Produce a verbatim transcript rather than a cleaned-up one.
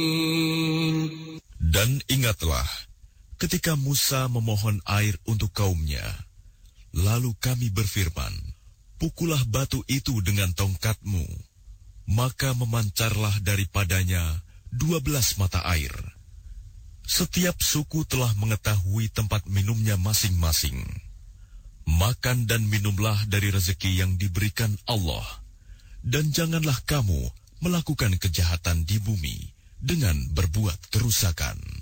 Dan ingatlah, ketika Musa memohon air untuk kaumnya, lalu kami berfirman, pukullah batu itu dengan tongkatmu, maka memancarlah daripadanya dua belas mata air. Setiap suku telah mengetahui tempat minumnya masing-masing. Makan dan minumlah dari rezeki yang diberikan Allah, dan janganlah kamu melakukan kejahatan di bumi dengan berbuat kerusakan.